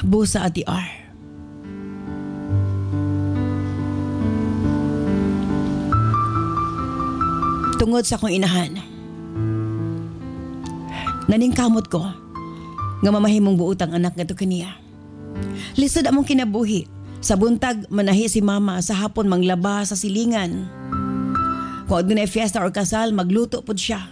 Busa Ate R. Tungod sa akong inahan, naningkamot ko nga mamahimong buutang anak nga to kaniya. Lisod among kinabuhi. Sa buntag manahi si mama, sa hapon manglaba sa silingan. Kung adunay fiesta or kasal, magluto pod siya.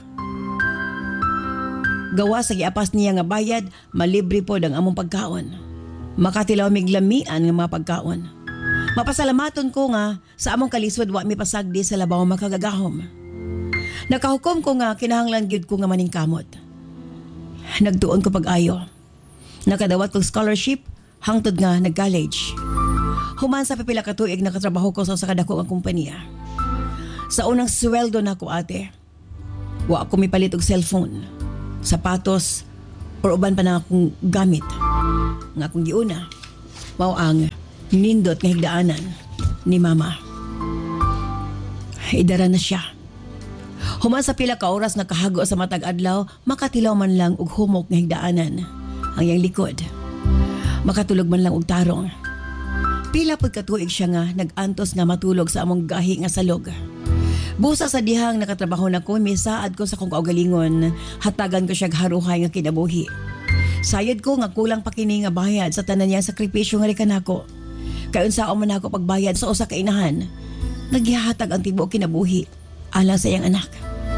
Gawa sa giapas niya nga bayad, malibre pod ang among pagkaon. Makatilaw miglamian nga mga pagkaon. Mapasalamaton ko nga sa among kalisod wa mi pasagdi sa labaw makagagahom. Nakahukom ko nga kinahanglan gyud ko nga maningkamot. Nagtuon ko pag-ayo. Nakadawat kong scholarship hangtod nga nag-college. Human sa pipila ka tuig nakatrabaho ko sa kadako nga kompanya. Sa unang sweldo na ko ate, wa ako mipalit og cellphone, sapatos, or uban pa na akong gamit. Nga akong giuna, mao ang nindot nga higdaanan ni mama. Idara na siya. Human sa pila ka oras nga kahago sa matag adlaw, makatilaw man lang og humok nga higdaanan ang iyang likod. Makatulog man lang og tarong. Pila pod katuig siya nga nag-antos nga matulog sa among gahi nga salog. Busa sa dihang nakatrabaho na ko, misaad ko sa kong kaugalingon, hatagan ko siya haruhay nga kinabuhi. Sayad ko nga kulang pa kini nga bayad sa tanan niya sakripisyo nga rikan ako. Kayon sa man ako pagbayad sa usa ka inahan, naghihatag ang tibuok kinabuhi alang sa iyang anak.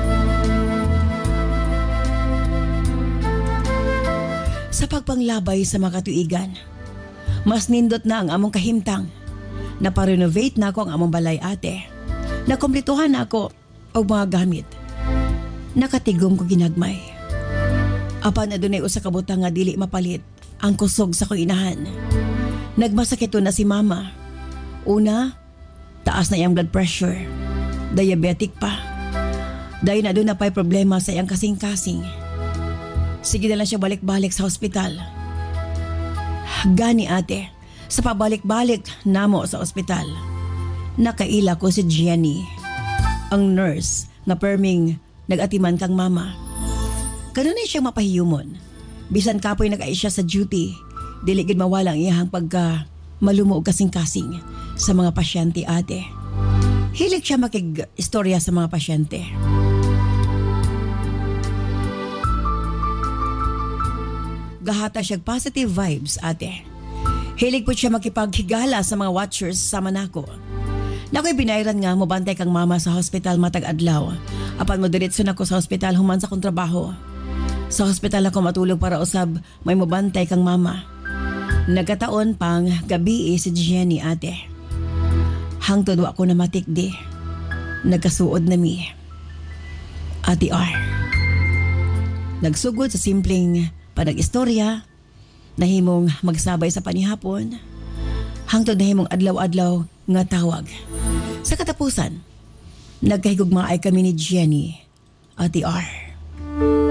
Sa pagpanglabay sa mga katuigan, mas nindot na ang among kahimtang. Naparenovate na ako ang among balay ate. Nakomplituhan na ako og mga gamit. Nakatigom ko ginagmay. Apan adunay usa ka butang nga dili mapalit ang kusog sa kong inahan. Nagmasakit na si mama. Una, taas na iyang blood pressure. Diabetic pa. Dahil na doon na pa'y problema sa iyang kasing-kasing. Sige na lang siya balik-balik sa hospital. Gani ate, sa pabalik-balik namo sa ospital, nakaila ko si Jenny, ang nurse nga perming nag-atiman kang mama. Kanunay siyang mapahiyumon. Bisan kapoy nag-ai siya sa duty, dili gid mawala ang iyang pagka malumo og kasing-kasing sa mga pasyente ate. Hilig siya makig-istorya sa mga pasyente. Gahata siya positive vibes ate. Hilig po siya makipaghigala sa mga watchers sa manako. Nako'y binayran nga mo bantay kang mama sa hospital matag adlaw. Apan mo diretso na ko sa hospital human sa kong trabaho. Sa hospital ako matulog para usab may mobantay kang mama. Nagkataon pang gabi si Jenny ate. Hangtod wa ko na matikdi. Nagkasuod na mi. Ate R. Nagsugod sa simpleng panag-istorya, nahimong magsabay sa panihapon, hangtod nahimong adlaw-adlaw nga tawag. Sa katapusan, nagkahigugmaay kami ni Jenny, Ate R.